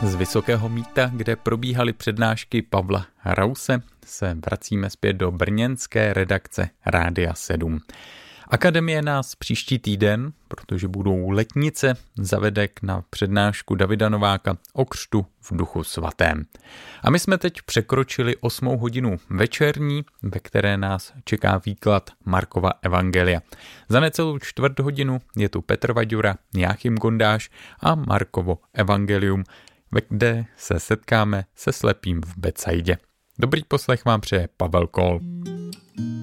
Z Vysokého Mýta, kde probíhaly přednášky Pavla Rause, se vracíme zpět do brněnské redakce Rádia 7. Akademie nás příští týden, protože budou letnice, zavede na přednášku Davida Nováka o křtu v Duchu svatém. A my jsme teď překročili 8. hodinu večerní, ve které nás čeká výklad Markova evangelia. Za necelou čtvrt hodinu je tu Petr Vaďura, Jáchym Gondáš a Markovo evangelium, kde se setkáme se slepým v Betsaidě. Dobrý poslech vám přeje Pavel Kol.